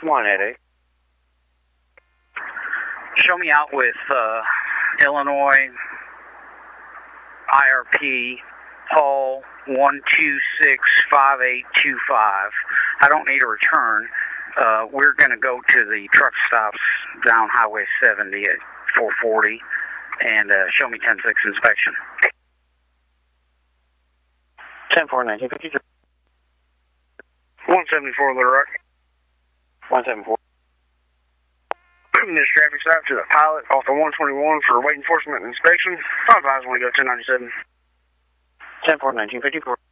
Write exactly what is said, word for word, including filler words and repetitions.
one eight eight. Show me out with uh, Illinois I R P Paul one two six five eight two five. I don't need a return. Uh, we're going to go to the truck stops down Highway seventy at four forty and uh, show me ten six inspection. ten four nineteen fifty-three. one seventy-four Little Rock. one seventy-four. This traffic stop to the pilot off the one twenty-one for weight enforcement inspection. I advise when we go ten ninety-seven. ten four nineteen fifty-four.